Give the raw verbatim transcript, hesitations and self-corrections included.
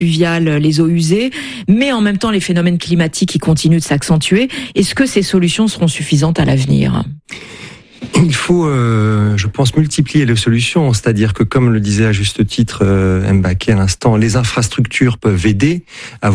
pluviales, les eaux usées, mais en même temps les phénomènes climatiques qui continuent de s'accentuer. Est-ce que ces solutions seront suffisantes à l'avenir ? Il faut, euh, je pense, multiplier les solutions. C'est-à-dire que, comme le disait à juste titre euh, Mbacké à l'instant, les infrastructures peuvent aider à